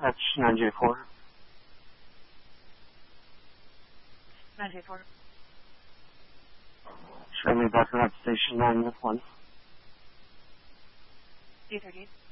That's 9J4. 9J4. Show me back at station 9 with 1. D38.